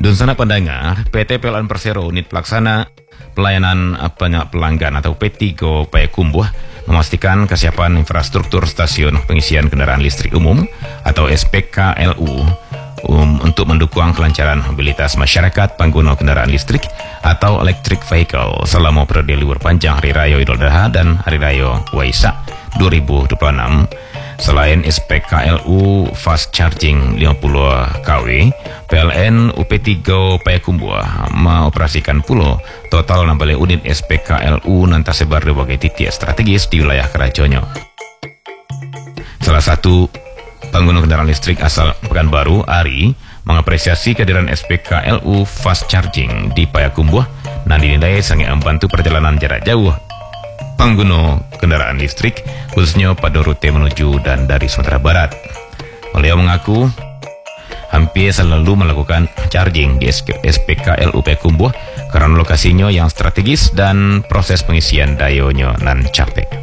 Dan sana pendengar, PT PLN Persero Unit Pelaksana Pelayanan Banyak Pelanggan atau P3 Payakumbuh memastikan kesiapan infrastruktur stasiun pengisian kendaraan listrik umum atau SPKLU untuk mendukung kelancaran mobilitas masyarakat pengguna kendaraan listrik atau electric vehicle selama periode libur panjang Hari Raya Idul Adha dan Hari Raya Waisak 2026. Selain SPKLU Fast Charging 50 kW, PLN UP3 Payakumbuh mengoperasikan pula total 16 unit SPKLU yang tersebar di berbagai titik strategis di wilayah Karajonyo. Salah satu pengguna kendaraan listrik asal Pekanbaru, Ari, mengapresiasi kehadiran SPKLU Fast Charging di Payakumbuh dan dinilai sangat membantu perjalanan jarak jauh pengguna kendaraan listrik, khususnya pada rute menuju dan dari Sumatera Barat. Beliau mengaku hampir selalu melakukan charging di SPKLU Payakumbuh karena lokasinya yang strategis dan proses pengisian dayanya nan capek.